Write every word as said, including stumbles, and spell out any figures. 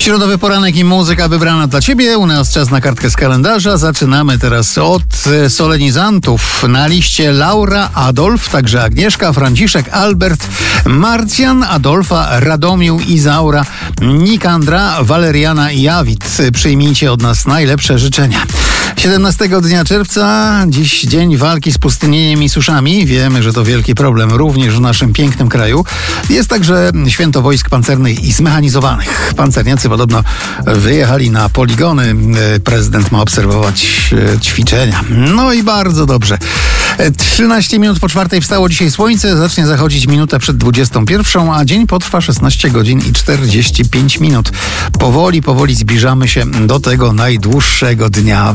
Środowy poranek i muzyka wybrana dla Ciebie. U nas czas na kartkę z kalendarza. Zaczynamy teraz od solenizantów. Na liście Laura, Adolf, także Agnieszka, Franciszek, Albert, Marcjan, Adolfa, Radomił, Izaura, Nikandra, Waleriana i Jawit. Przyjmijcie od nas najlepsze życzenia. siedemnastego dnia czerwca, dziś dzień walki z pustynieniem i suszami. Wiemy, że to wielki problem również w naszym pięknym kraju. Jest także święto wojsk pancernych i zmechanizowanych. Pancerniacy podobno wyjechali na poligony. Prezydent ma obserwować ćwiczenia. No i bardzo dobrze. trzynaście minut po czwartej wstało dzisiaj słońce. Zacznie zachodzić minutę przed dwudziestą pierwszą, a dzień potrwa szesnaście godzin i czterdzieści pięć minut. Powoli, powoli zbliżamy się do tego najdłuższego dnia